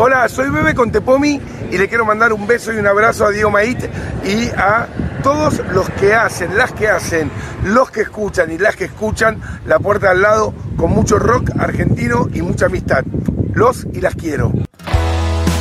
Hola, soy Bebe con Tepomi y le quiero mandar un beso y un abrazo a Diego Mait y a todos los que hacen, las que hacen, los que escuchan y las que escuchan La Puerta al Lado con mucho rock argentino y mucha amistad. Los y las quiero.